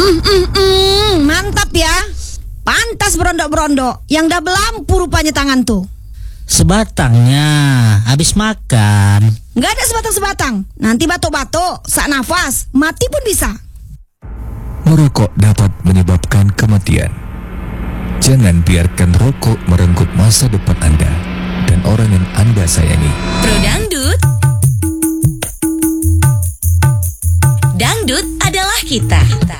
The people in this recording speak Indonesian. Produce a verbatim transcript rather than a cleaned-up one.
Mm, mm, mm, mantap ya. Pantas berondok-berondok. Yang double lampu rupanya tangan tuh. Sebatangnya habis makan. Nggak ada sebatang-sebatang. Nanti batuk-batuk, sak nafas, mati pun bisa. Merokok dapat menyebabkan kematian. Jangan biarkan rokok merenggut masa depan Anda dan orang yang Anda sayangi. Pro Dangdut. Dangdut adalah kita.